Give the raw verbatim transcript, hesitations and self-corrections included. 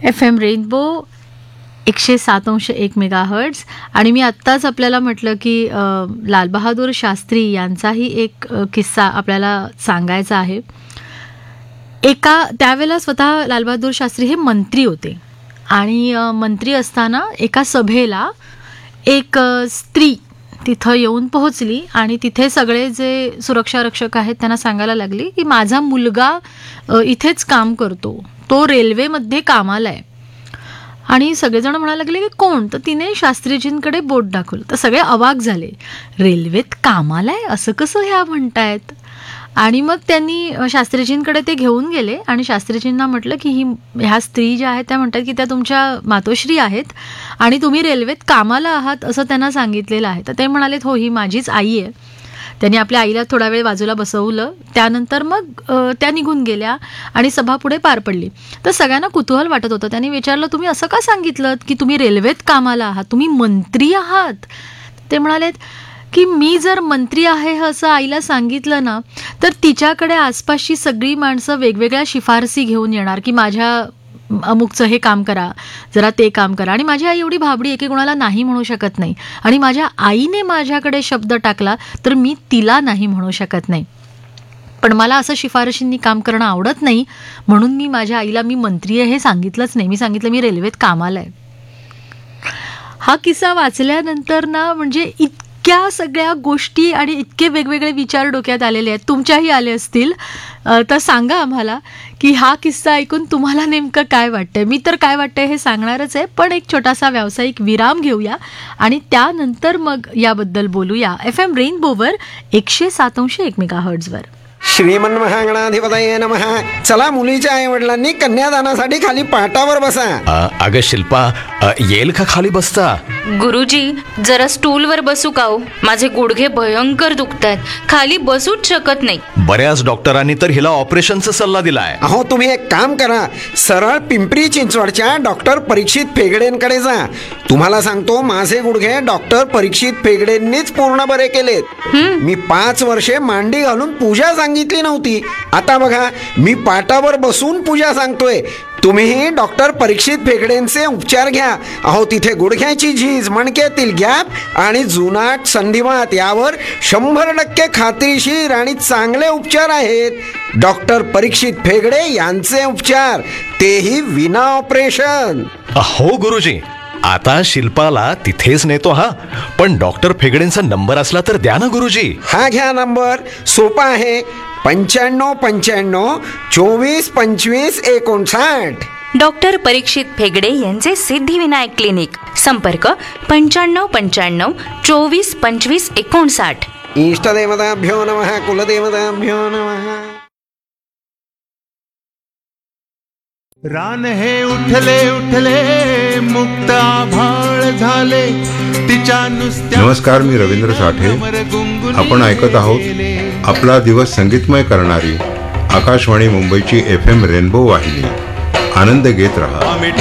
F M rainbow एकशे सात अंश एक मेगा हर्ट्ज. आणि मी आत्ताच आपल्याला म्हटलं की लालबहादूर शास्त्री यांचाही एक किस्सा आपल्याला सांगायचा आहे. एका त्यावेळेला स्वतः लालबहादूर शास्त्री हे मंत्री होते आणि मंत्री असताना एका सभेला एक स्त्री तिथं येऊन पोहोचली आणि तिथे सगळे जे सुरक्षा रक्षक आहेत त्यांना सांगायला लागली की माझा मुलगा इथेच काम करतो, तो रेल्वेमध्ये कामाला आहे. आणि सगळेजण म्हणायला लागले की कोण? तर तिने शास्त्रीजींकडे बोट दाखवलं. तर सगळे अवाक झाले, रेल्वेत कामाला आहे असं कसं ह्या म्हणतायत. आणि मग त्यांनी शास्त्रीजींकडे ते घेऊन गेले आणि शास्त्रीजींना म्हटलं की ही ह्या स्त्री ज्या आहेत त्या म्हणतात की त्या तुमच्या मातोश्री आहेत आणि तुम्ही रेल्वेत कामाला आहात असं त्यांना सांगितलेलं आहे. तर ते म्हणालेत हो, ही माझीच आई आहे. त्यांनी आपल्या आईला थोडा वेळ बाजूला बसवलं. त्यानंतर मग त्या निघून गेल्या आणि सभा पुढे पार पडली. तर सगळ्यांना कुतूहल वाटत होतं. त्यांनी विचारलं, तुम्ही असं का सांगितलं की तुम्ही रेल्वेत कामाला आहात, तुम्ही मंत्री आहात? ते म्हणालेत की मी जर मंत्री आहे असं आईला सांगितलं ना तर तिच्याकडे आसपासची सगळी माणसं वेगवेगळ्या शिफारसी घेऊन येणार की माझ्या अमुकचं हे काम करा, जरा ते काम करा. आणि माझी आई एवढी भाबडी एके कोणाला नाही म्हणू शकत नाही आणि माझ्या आईने माझ्याकडे शब्द टाकला तर मी तिला नाही म्हणू शकत नाही. पण मला असं शिफारशींनी काम करणं आवडत नाही म्हणून मी माझ्या आईला मी मंत्री आहे हे सांगितलंच नाही. मी सांगितलं मी रेल्वेत कामाला आहे. हा किस्सा वाचल्यानंतर ना म्हणजे इतक्या सगळ्या गोष्टी आणि इतके वेगवेगळे विचार डोक्यात आलेले आहेत. तुमच्याही आले असतील तर सांगा आम्हाला की हा किस्सा ऐकून तुम्हाला नेमकं काय वाटतंय. मी तर काय वाटतंय हे सांगणारच आहे, पण एक छोटासा व्यावसायिक विराम घेऊया आणि त्यानंतर मग याबद्दल बोलूया एफ एम रेनबोवर एकशे सात अंश एक मेगा हर्ट्झवर. श्रीमन महागणाधिपतये नमः. चला, मुलीच्या आई वडिलांनी कन्यादानासाठी खाली पाटावर बसा. अगं शिल्पा, येईल का खाली बसता? गुरुजी, जरा स्टूलवर बसू का हो? माझे गुडघे भयंकर दुखतायत, खाली बसूच शकत नाही. बऱ्याच डॉक्टरांनी तर हिला ऑपरेशनचा सल्ला दिलाय. अहो, तुम्ही एक काम करा, सरळ पिंपरी चिंचवडच्या डॉक्टर परीक्षित फेगडेंकडे जा. तुम्हाला सांगतो, माझे गुडघे डॉक्टर परीक्षित फेगडेंनीच पूर्ण बरे केलेत. मी पाच वर्षे मांडी घालून पूजा सांगितली नव्हती. आता बघा, मी पाटावर बसून पूजा सांगतोय. तुम्हीही डॉक्टर परीक्षित फेगडेंचे उपचार घ्या. अहो, तिथे गुडघ्याची झीज, मणक्यातील गॅप आणि जुनाट संधिवात यावर शंभर टक्के खात्रीशीर आणि चांगले उपचार आहेत. डॉक्टर परीक्षित फेगडे यांचे उपचार, तेही विना ऑपरेशन. हो गुरुजी, आता शिल्पाला तिथेच नेतो. हा, पण डॉक्टर फेगडेंचा नंबर असला तर द्या ना गुरुजी. हा घ्या नंबर, सोपा आहे. पंच्याण्णव पंच्याण्णव चोवीस पंचवीस एकोणसाठ. डॉक्टर परीक्षित फेगडे यांचे सिद्धिविनायक क्लिनिक. संपर्क पंच्याण्णव पंच्याण्णव चोवीस पंचवीस एकोणसाठ. इष्टदेवताभ्यो नमः, कुलदेवताभ्यो नमः. रान हे उठले उठले मुक्त आभाळ झाले तिच्या नुसत्या. नमस्कार, मी रवींद्र साठे. आपण ऐकत आहोत आपला दिवस संगीतमय करणारी आकाशवाणी मुंबईची एफ एम रेनबो वाहिनी. आनंद घेत रहा.